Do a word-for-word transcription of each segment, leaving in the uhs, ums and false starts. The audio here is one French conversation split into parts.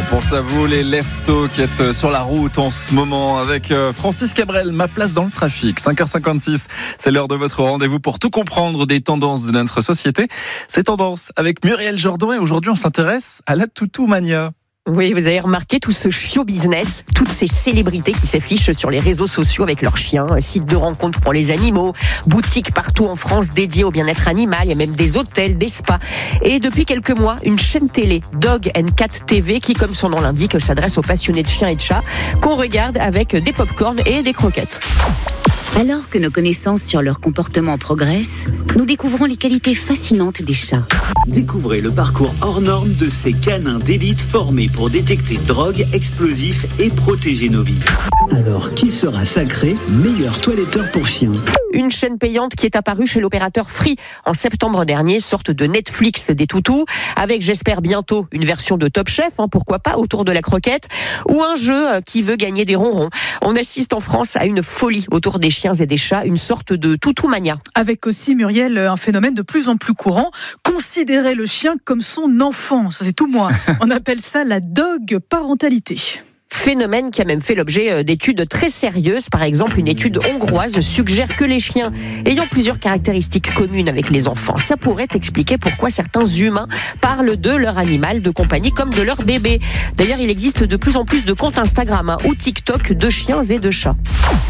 pense à vous les leftos qui êtes sur la route en ce moment avec Francis Cabrel, ma place dans le trafic. cinq heures cinquante-six, c'est l'heure de votre rendez-vous pour tout comprendre des tendances de notre société. Ces tendances avec Muriel Jourdan et aujourd'hui on s'intéresse à la toutou-mania. Oui, vous avez remarqué tout ce show business, toutes ces célébrités qui s'affichent sur les réseaux sociaux avec leurs chiens, sites de rencontres pour les animaux, boutiques partout en France dédiées au bien-être animal, il y a même des hôtels, des spas. Et depuis quelques mois, une chaîne télé, Dog and Cat T V, qui comme son nom l'indique, s'adresse aux passionnés de chiens et de chats, qu'on regarde avec des pop-corn et des croquettes. Alors que nos connaissances sur leur comportement progressent, nous découvrons les qualités fascinantes des chats. Découvrez le parcours hors norme de ces canins d'élite formés pour détecter drogue, explosifs et protéger nos vies. Alors, qui sera sacré meilleur toiletteur pour chiens ? Une chaîne payante qui est apparue chez l'opérateur Free en septembre dernier, sorte de Netflix des toutous, avec j'espère bientôt une version de Top Chef, hein, pourquoi pas, autour de la croquette, ou un jeu qui veut gagner des ronrons. On assiste en France à une folie autour des chiens et des chats, une sorte de toutou-mania. Avec aussi, Muriel, un phénomène de plus en plus courant, considérer le chien comme son enfant. Ça, c'est tout moi. On appelle ça la dog parentalité. Phénomène qui a même fait l'objet d'études très sérieuses. Par exemple, une étude hongroise suggère que les chiens ayant plusieurs caractéristiques communes avec les enfants, ça pourrait expliquer pourquoi certains humains parlent de leur animal de compagnie comme de leur bébé. D'ailleurs, il existe de plus en plus de comptes Instagram hein, ou TikTok de chiens et de chats.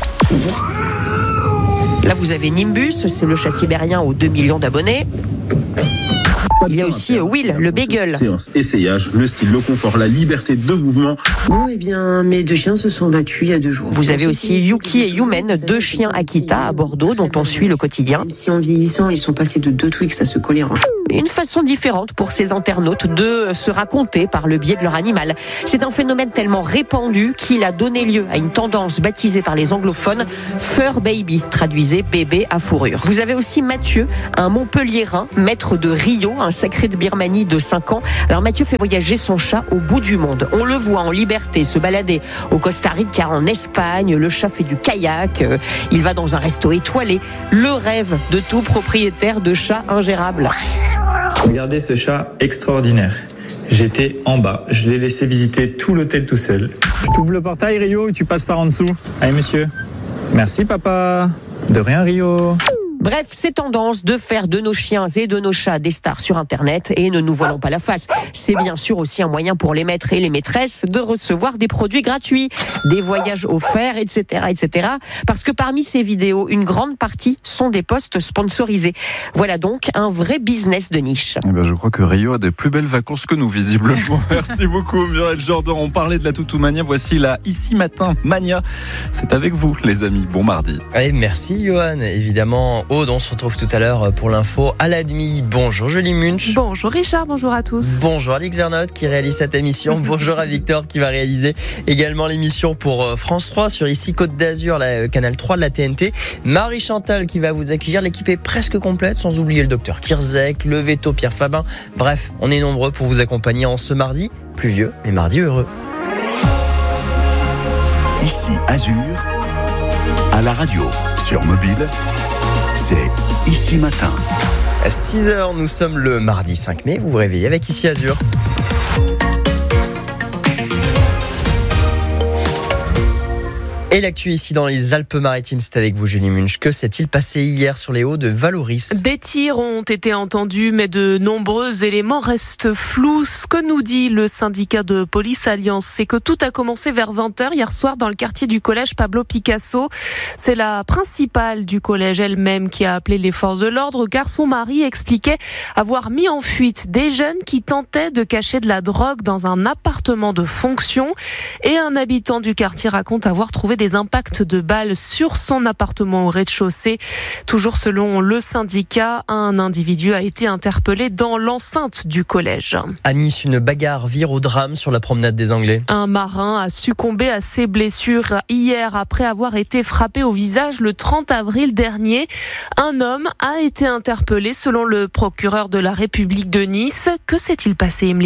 Là, vous avez Nimbus, c'est le chat sibérien aux deux millions d'abonnés. Il y a aussi Will, le beagle. Séance essayage, le style, le confort, la liberté de mouvement. Bon, eh bien, mes deux chiens se sont battus il y a deux jours. Vous avez aussi Yuki et Yumen, deux chiens Akita à Bordeaux dont on suit le quotidien. Même si en vieillissant, ils sont passés de deux Twix à se coller. Une façon différente pour ces internautes de se raconter par le biais de leur animal. C'est un phénomène tellement répandu qu'il a donné lieu à une tendance baptisée par les anglophones Fur Baby, traduisez bébé à fourrure. Vous avez aussi Mathieu, un Montpelliérain, maître de Rio, un sacré de Birmanie de cinq ans. Alors Mathieu fait voyager son chat au bout du monde. On le voit en liberté se balader au Costa Rica, en Espagne. Le chat fait du kayak, il va dans un resto étoilé. Le rêve de tout propriétaire de chat ingérable. Regardez ce chat extraordinaire. J'étais en bas. Je l'ai laissé visiter tout l'hôtel tout seul. Je t'ouvre le portail, Rio, et tu passes par en dessous. Allez, monsieur. Merci, papa. De rien, Rio. Bref, ces tendances de faire de nos chiens et de nos chats des stars sur Internet, et ne nous voilons pas la face, c'est bien sûr aussi un moyen pour les maîtres et les maîtresses de recevoir des produits gratuits, des voyages offerts, et cetera, et cetera. Parce que parmi ces vidéos, une grande partie sont des posts sponsorisés. Voilà donc un vrai business de niche. Eh ben, je crois que Rio a des plus belles vacances que nous, visiblement. Merci beaucoup, Muriel Jourdan. On parlait de la toutou-mania, voici la Ici Matin Mania. C'est avec vous, les amis. Bon mardi. Allez, merci, Johan. Évidemment, Aude, on se retrouve tout à l'heure pour l'info à la demi. Bonjour Julie Munch. Bonjour Richard, bonjour à tous. Bonjour Alix Vernotte qui réalise cette émission. Bonjour à Victor qui va réaliser également l'émission pour France trois sur ici Côte d'Azur, la canal trois de la T N T. Marie Chantal qui va vous accueillir. L'équipe est presque complète, sans oublier le docteur Kirzek, le veto Pierre Fabin. Bref, on est nombreux pour vous accompagner en ce mardi, pluvieux mais mardi heureux. Ici Azur, à la radio, sur mobile, c'est Ici Matin. À six heures, nous sommes le mardi cinq mai. Vous vous réveillez avec Ici Azur. Et l'actu ici dans les Alpes-Maritimes, c'est avec vous Julie Munch. Que s'est-il passé hier sur les hauts de Valoris ? Des tirs ont été entendus, mais de nombreux éléments restent flous. Ce que nous dit le syndicat de police Alliance, c'est que tout a commencé vers vingt heures hier soir dans le quartier du collège Pablo Picasso. C'est la principale du collège elle-même qui a appelé les forces de l'ordre, car son mari expliquait avoir mis en fuite des jeunes qui tentaient de cacher de la drogue dans un appartement de fonction. Et un habitant du quartier raconte avoir trouvé des impacts de balles sur son appartement au rez-de-chaussée. Toujours selon le syndicat, un individu a été interpellé dans l'enceinte du collège. À Nice, une bagarre vire au drame sur la promenade des Anglais. Un marin a succombé à ses blessures hier après avoir été frappé au visage le trente avril dernier. Un homme a été interpellé selon le procureur de la République de Nice. Que s'est-il passé, Emeline Ferry ?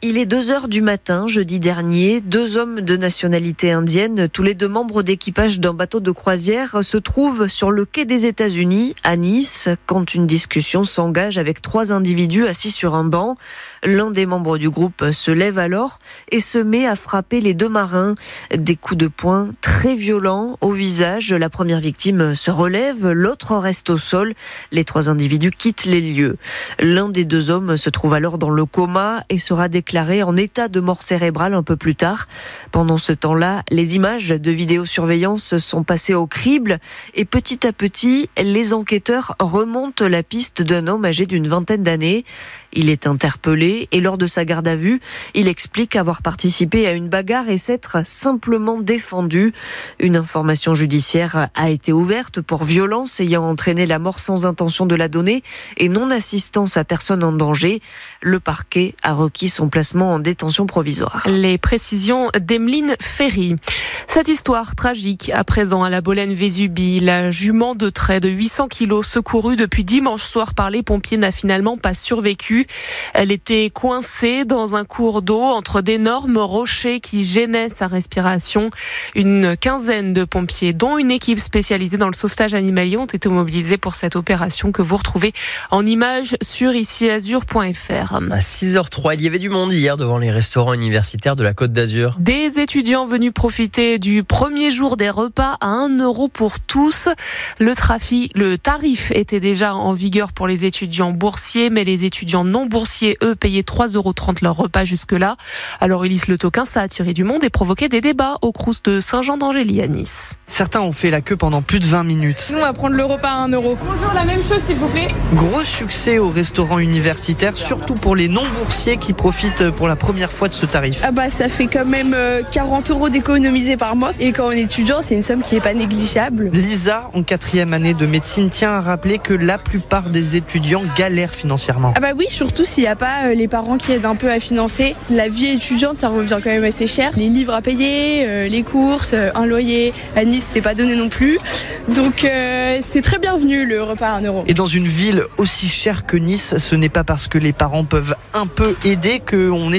Il est deux heures du matin, jeudi dernier. Deux hommes de nationalité indienne, tous les deux membres d'équipage d'un bateau de croisière, se trouvent sur le quai des États-Unis, à Nice, quand une discussion s'engage avec trois individus assis sur un banc. L'un des membres du groupe se lève alors et se met à frapper les deux marins. Des coups de poing très violents au visage. La première victime se relève, l'autre reste au sol. Les trois individus quittent les lieux. L'un des deux hommes se trouve alors dans le coma et sera déclaré en état de mort cérébrale un peu plus tard. Pendant ce temps-là, les images de vidéosurveillance sont passées au crible et petit à petit, les enquêteurs remontent la piste d'un homme âgé d'une vingtaine d'années. Il est interpellé et lors de sa garde à vue, il explique avoir participé à une bagarre et s'être simplement défendu. Une information judiciaire a été ouverte pour violence ayant entraîné la mort sans intention de la donner et non-assistance à personne en danger. Le parquet a requis son placement en détention provisoire. Les précisions d'Emeline Ferry. Cette histoire tragique à présent à la Bolène-Vésubie. La jument de trait de huit cents kilos secourue depuis dimanche soir par les pompiers n'a finalement pas survécu. Elle était coincée dans un cours d'eau entre d'énormes rochers qui gênaient sa respiration. Une quinzaine de pompiers, dont une équipe spécialisée dans le sauvetage animalier, ont été mobilisés pour cette opération que vous retrouvez en images sur ici azur point f r. À six heures zéro trois, il y avait du monde hier devant les restaurants universitaires de la Côte d'Azur. Des étudiants venus profiter du premier jour des repas à un euro pour tous. Le, trafic, le tarif était déjà en vigueur pour les étudiants boursiers, mais les étudiants non boursiers, eux, payaient trois euros trente leur repas jusque-là. Alors Ulysse Le Toquin, ça a attiré du monde et provoqué des débats au Crous de Saint-Jean-d'Angély à Nice. Certains ont fait la queue pendant plus de vingt minutes. Nous, on va prendre le repas à un euro. Bonjour, la même chose s'il vous plaît. Gros succès au restaurant universitaire, surtout pour les non-boursiers qui profitent pour la première fois de ce tarif. Ah bah ça fait quand même quarante euros d'économiser par mois. Et quand on est étudiant, c'est une somme qui n'est pas négligeable. Lisa, en quatrième année de médecine, tient à rappeler que la plupart des étudiants galèrent financièrement. Ah bah oui, surtout s'il n'y a pas les parents qui aident un peu à financer. La vie étudiante, ça revient quand même assez cher. Les livres à payer, euh, les courses, euh, un loyer. À Nice, c'est pas donné non plus. Donc euh, c'est très bienvenu le repas à un euro. Et dans une ville aussi chère que Nice, ce n'est pas parce que les parents peuvent un peu aider qu'on est